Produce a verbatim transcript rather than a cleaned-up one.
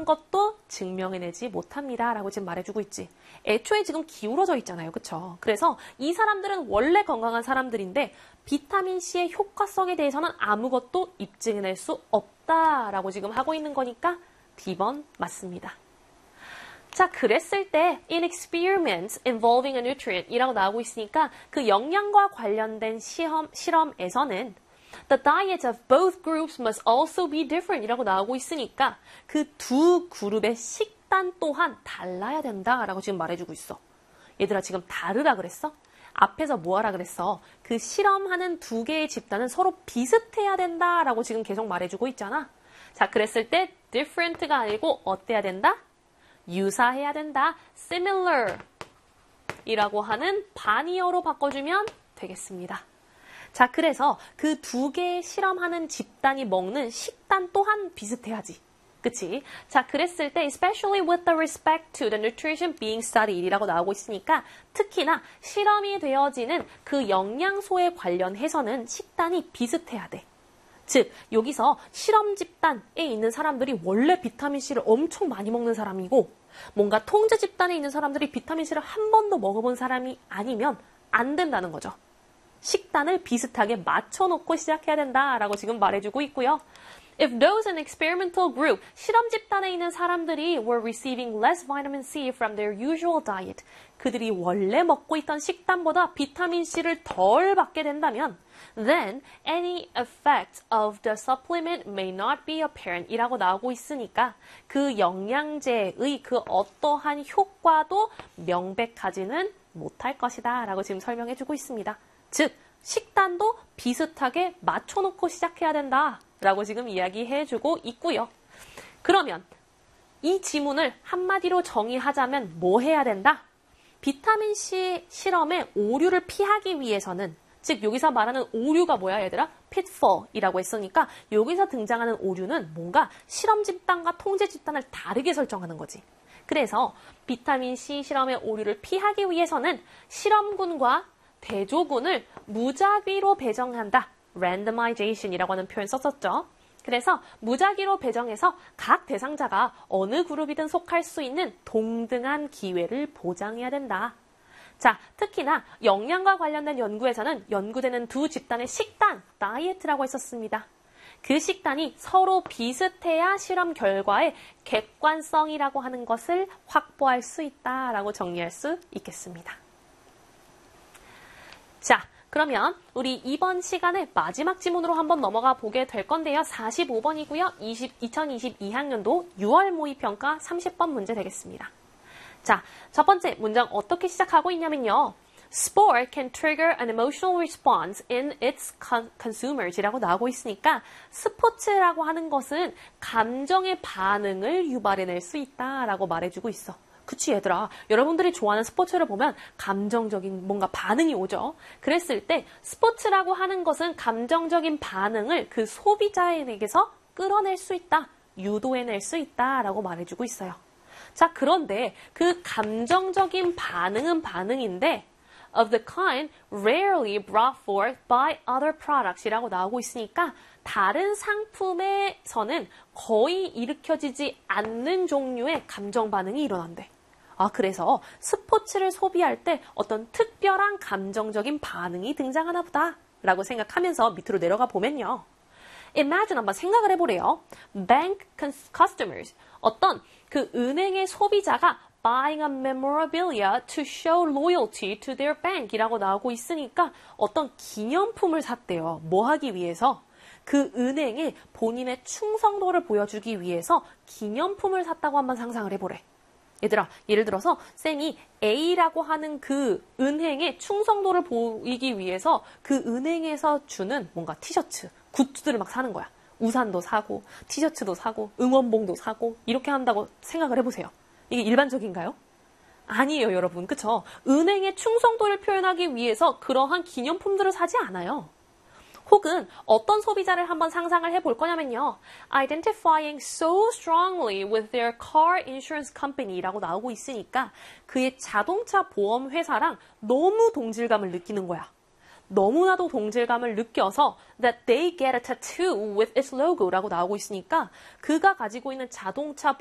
어떠한 것도 증명해내지 못합니다. 라고 지금 말해주고 있지. 애초에 지금 기울어져 있잖아요. 그쵸? 그래서 이 사람들은 원래 건강한 사람들인데 비타민C의 효과성에 대해서는 아무것도 입증해낼 수 없다라고 지금 하고 있는 거니까 디 번 맞습니다. 자, 그랬을 때 in experiments involving a nutrient 이라고 나오고 있으니까 그 영양과 관련된 시험, 실험에서는 the diets of both groups must also be different 이라고 나오고 있으니까 그 두 그룹의 식단 또한 달라야 된다라고 지금 말해주고 있어. 얘들아 지금 다르라 그랬어? 앞에서 뭐 하라 그랬어? 그 실험하는 두 개의 집단은 서로 비슷해야 된다라고 지금 계속 말해주고 있잖아. 자, 그랬을 때 different가 아니고 어때야 된다? 유사해야 된다. similar 이라고 하는 반이어로 바꿔주면 되겠습니다. 자, 그래서 그 두 개의 실험하는 집단이 먹는 식단 또한 비슷해야지. 그치? 자, 그랬을 때 especially with the respect to the nutrition being studied 이라고 나오고 있으니까 특히나 실험이 되어지는 그 영양소에 관련해서는 식단이 비슷해야 돼. 즉, 여기서 실험 집단에 있는 사람들이 원래 비타민C를 엄청 많이 먹는 사람이고 뭔가 통제 집단에 있는 사람들이 비타민C를 한 번도 먹어본 사람이 아니면 안 된다는 거죠. 식단을 비슷하게 맞춰놓고 시작해야 된다라고 지금 말해주고 있고요. If those in experimental group, 실험 집단에 있는 사람들이 were receiving less vitamin C from their usual diet, 그들이 원래 먹고 있던 식단보다 비타민C를 덜 받게 된다면 then any effect of the supplement may not be apparent 이라고 나오고 있으니까 그 영양제의 그 어떠한 효과도 명백하지는 못할 것이다 라고 지금 설명해주고 있습니다. 즉, 식단도 비슷하게 맞춰놓고 시작해야 된다 라고 지금 이야기해주고 있고요. 그러면 이 지문을 한마디로 정의하자면 뭐 해야 된다? 비타민C 실험의 오류를 피하기 위해서는 즉 여기서 말하는 오류가 뭐야 얘들아? pitfall이라고 했으니까 여기서 등장하는 오류는 뭔가 실험 집단과 통제 집단을 다르게 설정하는 거지. 그래서 비타민C 실험의 오류를 피하기 위해서는 실험군과 대조군을 무작위로 배정한다. randomization이라고 하는 표현 썼었죠. 그래서 무작위로 배정해서 각 대상자가 어느 그룹이든 속할 수 있는 동등한 기회를 보장해야 된다. 자, 특히나 영양과 관련된 연구에서는 연구되는 두 집단의 식단, 다이어트라고 했었습니다. 그 식단이 서로 비슷해야 실험 결과의 객관성이라고 하는 것을 확보할 수 있다라고 정리할 수 있겠습니다. 자, 그러면 우리 이번 시간에 마지막 지문으로 한번 넘어가 보게 될 건데요. 사십오 번이고요. 이천이십이 학년도 유월 모의평가 삼십 번 문제 되겠습니다. 자, 첫 번째 문장 어떻게 시작하고 있냐면요. Sport can trigger an emotional response in its consumers 이라고 나오고 있으니까 스포츠라고 하는 것은 감정의 반응을 유발해낼 수 있다라고 말해주고 있어. 그치 얘들아, 여러분들이 좋아하는 스포츠를 보면 감정적인 뭔가 반응이 오죠. 그랬을 때 스포츠라고 하는 것은 감정적인 반응을 그 소비자에게서 끌어낼 수 있다, 유도해낼 수 있다라고 말해주고 있어요. 자, 그런데 그 감정적인 반응은 반응인데 of the kind rarely brought forth by other products 이라고 나오고 있으니까 다른 상품에서는 거의 일으켜지지 않는 종류의 감정 반응이 일어난대. 아, 그래서 스포츠를 소비할 때 어떤 특별한 감정적인 반응이 등장하나 보다 라고 생각하면서 밑으로 내려가 보면요. Imagine 한번 생각을 해보래요. Bank customers, 어떤 그 은행의 소비자가 buying a memorabilia to show loyalty to their bank 이라고 나오고 있으니까 어떤 기념품을 샀대요. 뭐 하기 위해서? 그 은행에 본인의 충성도를 보여주기 위해서 기념품을 샀다고 한번 상상을 해보래. 얘들아, 예를 들어서 쌤이 A라고 하는 그 은행의 충성도를 보이기 위해서 그 은행에서 주는 뭔가 티셔츠, 굿즈들을 막 사는 거야. 우산도 사고, 티셔츠도 사고, 응원봉도 사고 이렇게 한다고 생각을 해보세요. 이게 일반적인가요? 아니에요, 여러분. 그쵸? 은행의 충성도를 표현하기 위해서 그러한 기념품들을 사지 않아요. 혹은 어떤 소비자를 한번 상상을 해볼 거냐면요. Identifying so strongly with their car insurance company라고 나오고 있으니까 그의 자동차 보험 회사랑 너무 동질감을 느끼는 거야. 너무나도 동질감을 느껴서 that they get a tattoo with its logo라고 나오고 있으니까 그가 가지고 있는 자동차